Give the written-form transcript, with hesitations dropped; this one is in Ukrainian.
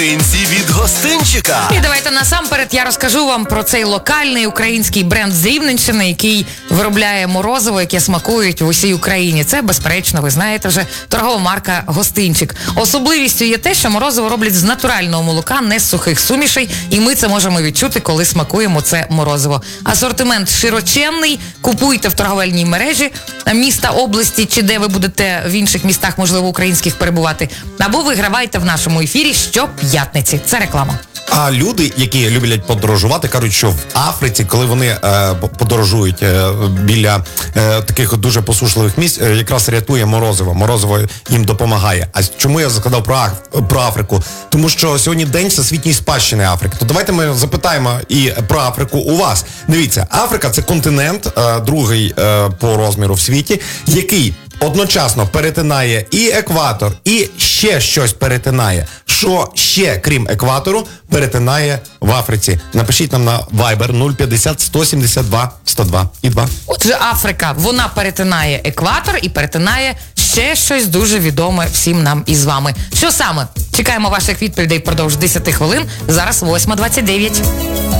Від гостинчика. І давайте насамперед я розкажу вам про цей локальний український бренд з Рівненщини, який виробляє морозиво, яке смакують в усій Україні. Це, безперечно, ви знаєте вже, торгова марка «Гостинчик». Особливістю є те, що морозиво роблять з натурального молока, не з сухих сумішей, і ми це можемо відчути, коли смакуємо це морозиво. Асортимент широченний, купуйте в торговельній мережі міста, області, чи де ви будете в інших містах, можливо, українських перебувати, або вигравайте в нашому ефірі щоп'ятниці. Це реклама. А люди, які люблять подорожувати, кажуть, що в Африці, коли вони подорожують біля таких дуже посушливих місць, якраз рятує морозиво. Морозиво їм допомагає. А чому я згадав про Африку? Тому що сьогодні день всесвітньої спадщини Африки. То давайте ми запитаємо і про Африку у вас. Дивіться, Африка – це континент, другий по розміру в світі, який одночасно перетинає і екватор, і ще щось перетинає. Що ще, крім екватору, перетинає в Африці? Напишіть нам на Viber 050 172 102 і 2. Отже, Африка, вона перетинає екватор і перетинає ще щось дуже відоме всім нам і з вами. Що саме? Чекаємо ваших відповідей впродовж 10 хвилин. Зараз 8:29.